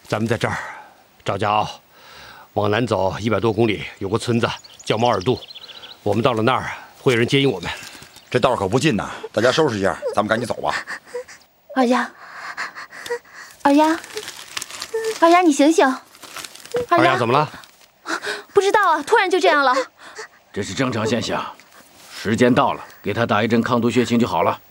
咱们在这儿，赵家坳，往南走100多公里，有个村子叫毛尔渡，我们到了那儿会有人接应我们。 这道可不近呐，大家收拾一下，咱们赶紧走吧。 二丫，二丫，二丫，你醒醒！ 二丫怎么了？ 不知道啊，突然就这样了。 这是正常现象，时间到了，给他打一针抗毒血清就好了。